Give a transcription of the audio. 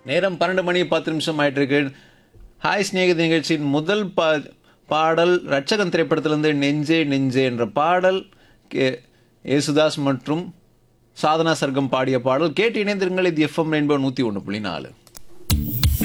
நேரம் 12 மணி 10 நிமிஷம் ஆயிட்டு இருக்கு. ஹாய் சிநேகிதி நிகழ்ச்சியின் முதல் பாடல் ரட்சகன் திரைப்படத்திலிருந்து நெஞ்சே நெஞ்சே என்ற பாடல் ஏசுதாஸ் மற்றும் சாதனா சர்க்கம் பாடிய பாடல் கேட்டு இணைந்திருங்கள். இது எஃப்எம் ரெயின்போ 101.4.